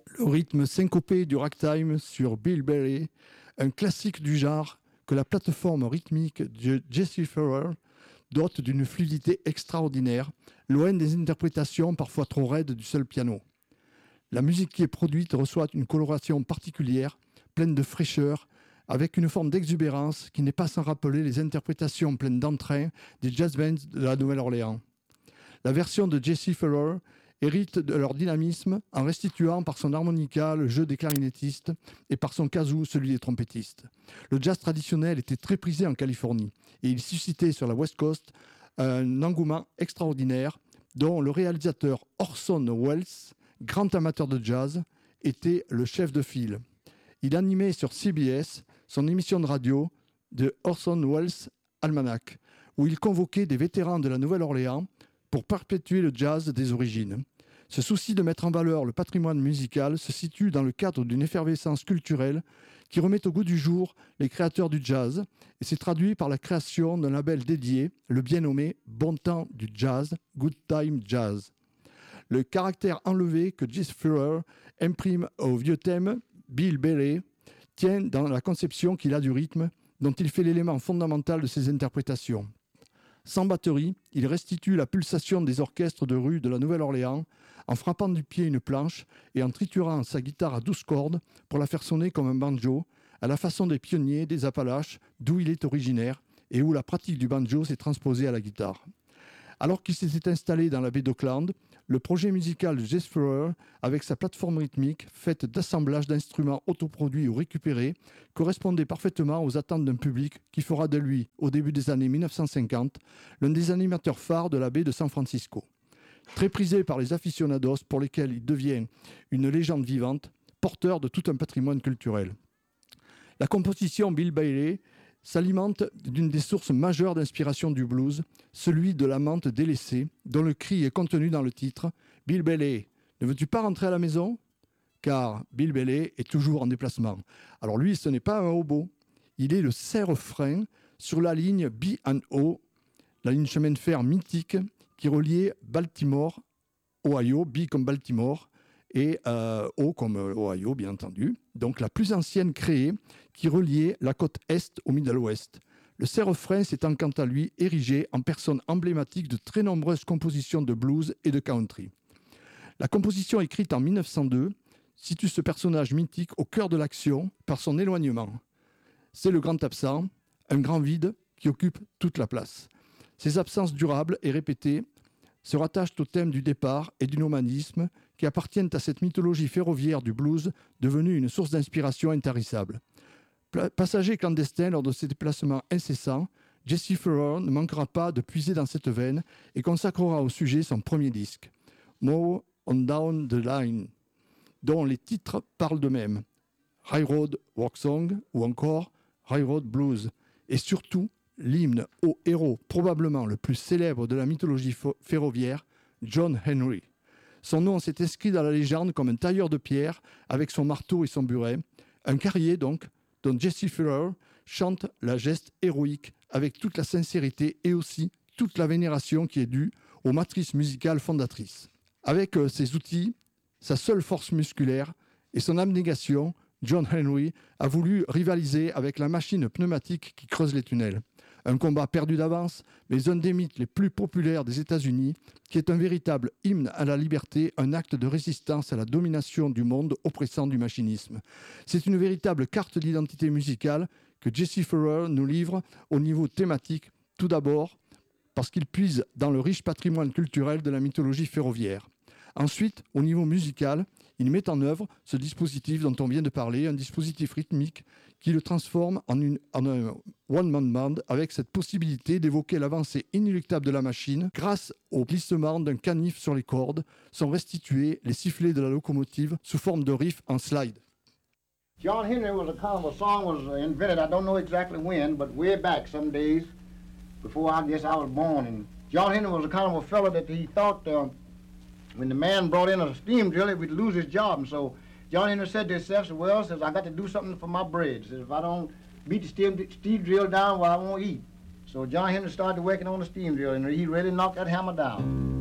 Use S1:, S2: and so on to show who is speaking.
S1: Le rythme syncopé du ragtime sur Bill Bailey, un classique du genre que la plateforme rythmique de Jesse Farrell dote d'une fluidité extraordinaire, loin des interprétations parfois trop raides du seul piano. La musique qui est produite reçoit une coloration particulière, pleine de fraîcheur, avec une forme d'exubérance qui n'est pas sans rappeler les interprétations pleines d'entrain des jazz bands de la Nouvelle-Orléans. La version de Jesse Farrell hérite de leur dynamisme en restituant par son harmonica le jeu des clarinettistes et par son kazoo celui des trompettistes. Le jazz traditionnel était très prisé en Californie et il suscitait sur la West Coast un engouement extraordinaire dont le réalisateur Orson Welles, grand amateur de jazz, était le chef de file. Il animait sur CBS son émission de radio de Orson Welles Almanac, où il convoquait des vétérans de la Nouvelle-Orléans pour perpétuer le jazz des origines. Ce souci de mettre en valeur le patrimoine musical se situe dans le cadre d'une effervescence culturelle qui remet au goût du jour les créateurs du jazz et s'est traduit par la création d'un label dédié, le bien nommé Bon Temps du Jazz, Good Time Jazz. Le caractère enlevé que Jesse Farrell imprime au vieux thème Bill Bailey tient dans la conception qu'il a du rythme, dont il fait l'élément fondamental de ses interprétations. Sans batterie, il restitue la pulsation des orchestres de rue de la Nouvelle-Orléans en frappant du pied une planche et en triturant sa guitare à 12 cordes pour la faire sonner comme un banjo, à la façon des pionniers des Appalaches, d'où il est originaire et où la pratique du banjo s'est transposée à la guitare. Alors qu'il s'était installé dans la baie d'Auckland, le projet musical de Jesse Farrell, avec sa plateforme rythmique faite d'assemblages d'instruments autoproduits ou récupérés, correspondait parfaitement aux attentes d'un public qui fera de lui, au début des années 1950, l'un des animateurs phares de la baie de San Francisco. Très prisé par les aficionados pour lesquels il devient une légende vivante, porteur de tout un patrimoine culturel. La composition Bill Bailey s'alimente d'une des sources majeures d'inspiration du blues, celui de l'amante délaissée, dont le cri est contenu dans le titre « Bill Bailey, ne veux-tu pas rentrer à la maison ?» Car Bill Bailey est toujours en déplacement. Alors lui, ce n'est pas un hobo, il est le serre-frein sur la ligne B&O, la ligne chemin de fer mythique qui reliait Baltimore, Ohio, B comme Baltimore, et O comme Ohio, bien entendu. Donc la plus ancienne créée qui reliait la côte Est au Middle West. Le serre-frein s'étant quant à lui érigé en personne emblématique de très nombreuses compositions de blues et de country. La composition écrite en 1902 situe ce personnage mythique au cœur de l'action par son éloignement. C'est le grand absent, un grand vide qui occupe toute la place. Ces absences durables et répétées se rattachent au thème du départ et du nomadisme qui appartiennent à cette mythologie ferroviaire du blues devenue une source d'inspiration intarissable. Passager clandestin lors de ses déplacements incessants, Jesse Farrell ne manquera pas de puiser dans cette veine et consacrera au sujet son premier disque, More on Down the Line, dont les titres parlent d'eux-mêmes, Railroad Work Song ou encore Railroad Blues, et surtout l'hymne au héros probablement le plus célèbre de la mythologie ferroviaire, John Henry. Son nom s'est inscrit dans la légende comme un tailleur de pierre avec son marteau et son buret, un guerrier donc, dont Jesse Farrell chante la geste héroïque avec toute la sincérité et aussi toute la vénération qui est due aux matrices musicales fondatrices. Avec ses outils, sa seule force musculaire et son abnégation, John Henry a voulu rivaliser avec la machine pneumatique qui creuse les tunnels. Un combat perdu d'avance, mais un des mythes les plus populaires des États-Unis, qui est un véritable hymne à la liberté, un acte de résistance à la domination du monde oppressant du machinisme. C'est une véritable carte d'identité musicale que Jesse Farrell nous livre au niveau thématique, tout d'abord parce qu'il puise dans le riche patrimoine culturel de la mythologie ferroviaire. Ensuite, au niveau musical, il met en œuvre ce dispositif dont on vient de parler, un dispositif rythmique qui le transforme en un one-man band avec cette possibilité d'évoquer l'avancée inéluctable de la machine grâce au glissement d'un canif sur les cordes, sont restitués les sifflets de la locomotive sous forme de riff en slide.
S2: John Henry was a kind of a song was invented, I don't know exactly when, but way back some days before I guess I was born. And John Henry was a kind of a fellow that he thought when the man brought in a steam drill, he would lose his job. And so John Henry said to himself, well, says, I got to do something for my bread. Says, if I don't beat the steam drill down, well, I won't eat. So John Henry started working on the steam drill, and he really knocked that hammer down.